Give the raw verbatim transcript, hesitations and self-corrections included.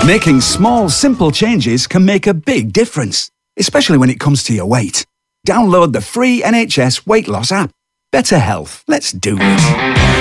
Making small, simple changes can make a big difference, especially when it comes to your weight. Download the free N H S weight loss app. Better health. Let's do it.